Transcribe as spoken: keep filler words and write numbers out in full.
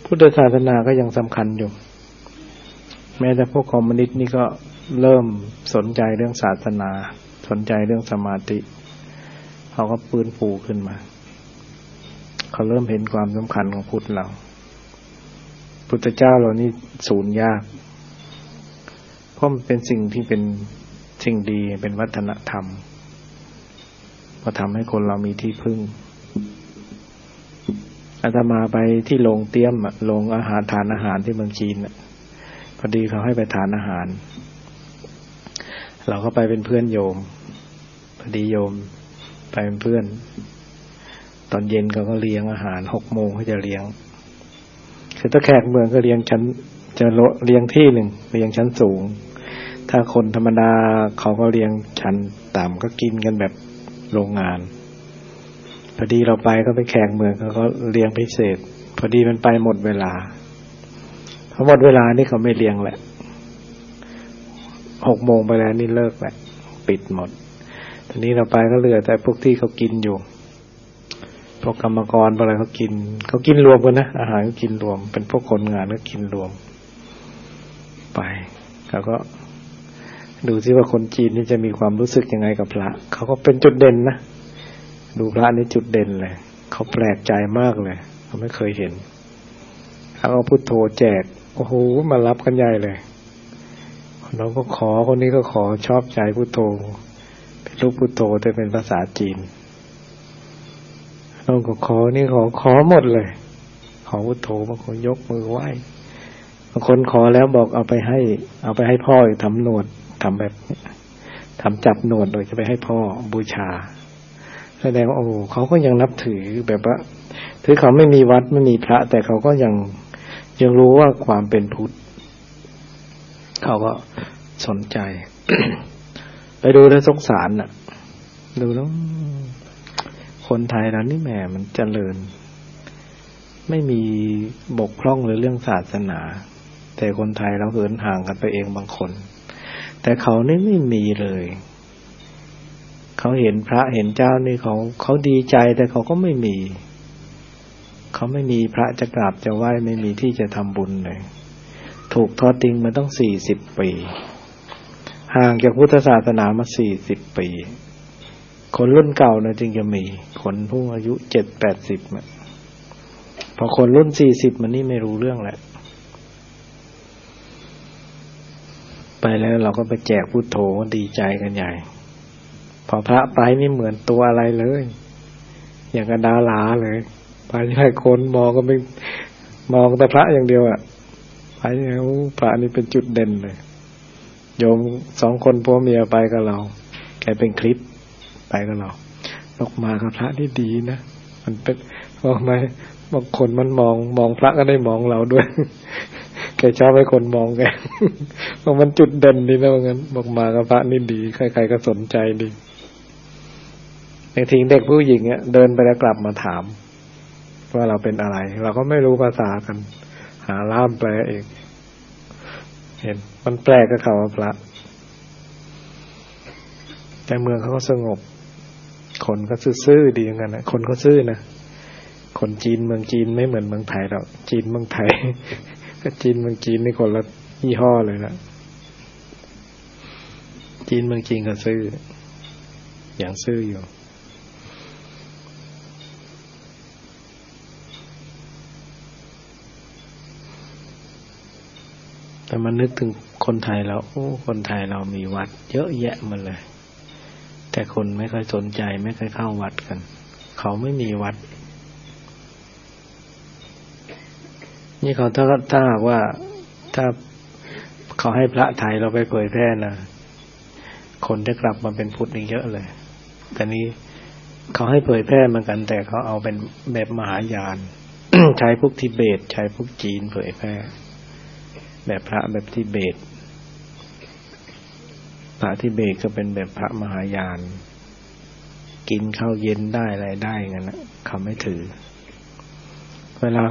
พุทธศาสนาก็ยังสำคัญอยู่แม้แต่พวกคอมมิวนิสต์นี่ก็เริ่มสนใจเรื่องศาสนาสนใจเรื่องสมาธิเขาก็ฟื้นฟูขึ้นมาเขาเริ่มเห็นความสำคัญของพุทธเราพุทธเจ้าเรานี่สูญยากเพราะมันเป็นสิ่งที่เป็นสิ่งดีเป็นวัฒนธรรมก็ทำให้คนเรามีที่พึ่งอาตมาไปที่โรงเตี้ยมโรงอาหารทานอาหารที่เมืองจีนพอดีเขาให้ไปทานอาหารเราก็ไปเป็นเพื่อนโยมพอดีโยมไปเป็นเพื่อนตอนเย็นเขาก็เลี้ยงอาหารหกโมงเขาจะเลี้ยงคือถ้าแขกเมืองก็เลี้ยงชั้นจะเลี้ยงที่หนึ่งเลี้ยงชั้นสูงถ้าคนธรรมดาเขาก็เลี้ยงชั้นต่ำก็กินกันแบบโรงงานพอดีเราไปก็ไปแขกเมืองเขาก็เลี้ยงพิเศษพอดีมันไปหมดเวลาพอหมดเวลานี่เขาไม่เลี้ยงแหละหกโมงไปแล้วนี่เลิกแหละปิดหมดทีนี้เราไปก็เหลือแต่พวกที่เขากินอยู่พวกกรรมกรอะไรเขากินเขากินรวมกันนะอาหารเขากินรวมเป็นพวกคนงานก็กินรวมไปเขาก็ดูซิว่าคนจีนนี่จะมีความรู้สึกยังไงกับพระเขาก็เป็นจุดเด่นนะดูพระนี่จุดเด่นเลยเขาแปลกใจมากเลยเขาไม่เคยเห็นเขาเอาพุทโธแจกโอ้โหมารับกันใหญ่เลยคนน้องก็ขอคนนี้ก็ขอชอบใจพุทโธเป็นลูกพุทโธแต่เป็นภาษาจีนน้องก็ขอนี่ขอขอหมดเลยขอพุทโธบางคนยกมือไหว้บางคนขอแล้วบอกเอาไปให้เอาไปให้พ่อทำหนวดทำแบบทำจับหนวดโดยจะไปให้พ่อบูชาแสดงว่าโอ้เขาก็ยังนับถือแบบว่าถือเขาไม่มีวัดไม่มีพระแต่เขาก็ยังยังรู้ว่าความเป็นพุทธเขาก็สนใจ ไปดูแล้วสงสารน่ะดูแล้วคนไทยเรานี่แหมมันเจริญไม่มีบกพร่องในเรื่องศาสนาแต่คนไทยเราเหินห่างกันไปเองบางคนแต่เขานี่ไม่มีเลยเขาเห็นพระเห็นเจ้านี่เขาเขาดีใจแต่เขาก็ไม่มีเขาไม่มีพระจะกราบจะไหว้ไม่มีที่จะทำบุญเลยถูกทอดทิ้งมาต้องสี่สิบปีห่างจากพุทธศาสนามาสี่สิบปีคนรุ่นเก่านะจึงจะมีคนผู้อายุเจ็ดแปดสิบพอคนรุ่นสี่สิบมันนี่ไม่รู้เรื่องแหละไปแล้วเราก็ไปแจกพุทโธดีใจกันใหญ่พอพระไปนี่เหมือนตัวอะไรเลยอย่างกับดาราเลยไปให้คนมองก็ไม่มองแต่พระอย่างเดียวอ่ะไปแล้วพระนี่เป็นจุดเด่นเลยโยมสองคนผัวเมียไปกับเราแกเป็นคลิปไปกับเราลกมากับพระที่ดีนะมันเป็นบอกไหมบางคนมันมองมองพระก็ได้มองเราด้วยแกชอบให้คนมองแกบอกมันจุดเด่นดีนะว่างั้นบอกมากับพระนี่ดีใครๆก็สนใจดีบางทีเด็กผู้หญิงเนี่ยเดินไปแล้วกลับมาถามว่าเราเป็นอะไรเราก็ไม่รู้ภาษากันหาล่ามแปลเองเห็นมันแปลกกับเขาพระแต่เมืองเขาก็สงบคนก็ซื่อๆดีเหมือนกันนะคนก็ซื่อนะคนจีนเมืองจีนไม่เหมือนเมืองไทยหรอกจีนเมืองไทยก็จีนเมืองจีนนี่คนละยี่ห้อเลยนะจีนเมืองจีนก็ซื่ออย่างซื่ออยู่แต่มันนึกถึงคนไทยแล้วโอ้คนไทยเรามีวัดเยอะแยะมาเลยแต่คนไม่ค่อยสนใจไม่ค่อยเข้าวัดกันเขาไม่มีวัดนี่เขาถ้าถ้าหากว่าถ้าเขาให้พระไทยเราไปเผยแพร่นะคนจะกลับมาเป็นพุทธอีกเยอะเลยแต่นี้เขาให้เผยแพร่เหมือนกันแต่เขาเอาเป็นแบบมหายาน ใช้พวกทิเบตใช้พวกจีนเผยแพร่แบบพระแบบทิเบตพระทิเบตก็เป็นแบบพระมหายานกินข้าวเย็นได้อะไรได้งั้นนะเขาไม่ถือเวลา